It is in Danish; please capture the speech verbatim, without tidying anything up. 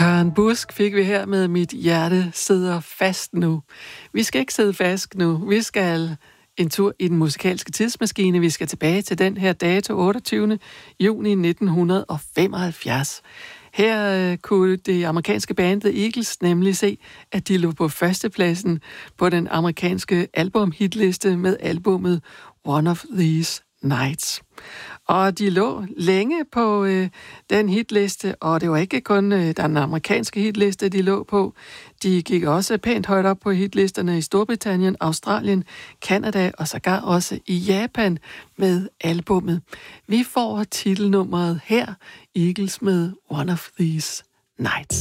Karen Busk fik vi her med Mit hjerte sidder fast nu. Vi skal ikke sidde fast nu. Vi skal en tur i den musikalske tidsmaskine. Vi skal tilbage til den her dato, otteogtyvende juni nitten femoghalvfjerds. Her øh, kunne det amerikanske band The Eagles nemlig se, at de lå på førstepladsen på den amerikanske albumhitliste med albummet One of These Nights. Og de lå længe på øh, den hitliste, og det var ikke kun øh, den amerikanske hitliste, de lå på. De gik også pænt højt op på hitlisterne i Storbritannien, Australien, Canada og sågar også i Japan med albummet. Vi får titelnummeret her, Eagles med One of These Nights.